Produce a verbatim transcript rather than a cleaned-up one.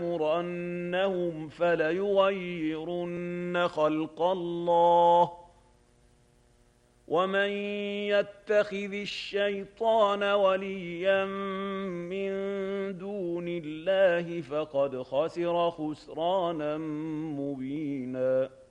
لآمرنهم فليغيرن خلق الله ومن يتخذ الشيطان وليا من دون الله فقد خسر خسرانا مبينا